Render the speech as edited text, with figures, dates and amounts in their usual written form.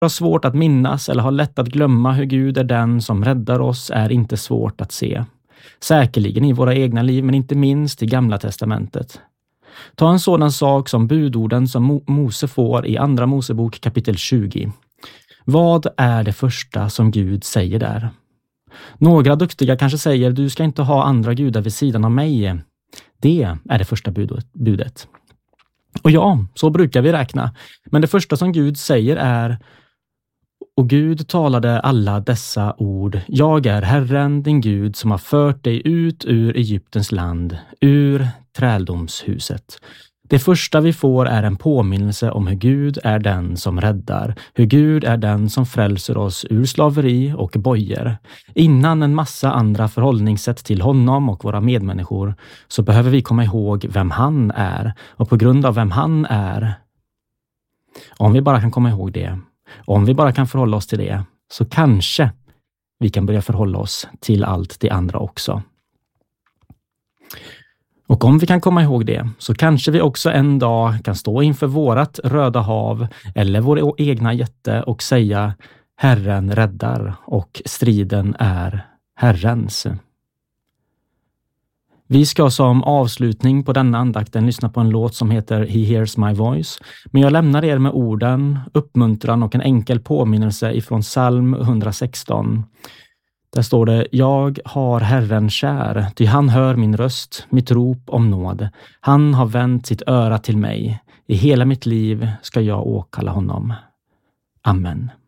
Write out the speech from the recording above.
har svårt att minnas eller har lätt att glömma hur Gud är den som räddar oss är inte svårt att se. Säkerligen i våra egna liv, men inte minst i Gamla testamentet. Ta en sådan sak som budorden som Mose får i Andra Mosebok kapitel 20. Vad är det första som Gud säger där? Några duktiga kanske säger, du ska inte ha andra gudar vid sidan av mig. Det är det första budet. Och ja, så brukar vi räkna. Men det första som Gud säger är, och Gud talade alla dessa ord, jag är Herren din Gud som har fört dig ut ur Egyptens land, ur träldomshuset. Det första vi får är en påminnelse om hur Gud är den som räddar, hur Gud är den som frälser oss ur slaveri och bojor. Innan en massa andra förhållningssätt till honom och våra medmänniskor så behöver vi komma ihåg vem han är, och på grund av vem han är, om vi bara kan komma ihåg det, om vi bara kan förhålla oss till det, så kanske vi kan börja förhålla oss till allt det andra också. Och om vi kan komma ihåg det, så kanske vi också en dag kan stå inför vårat Röda hav eller vår egna jätte och säga, Herren räddar och striden är Herrens. Vi ska som avslutning på denna andakten lyssna på en låt som heter He Hears My Voice. Men jag lämnar er med orden, uppmuntran och en enkel påminnelse ifrån psalm 116. Där står det, jag har Herren kär, ty han hör min röst, mitt rop om nåd. Han har vänt sitt öra till mig. I hela mitt liv ska jag åkalla honom. Amen.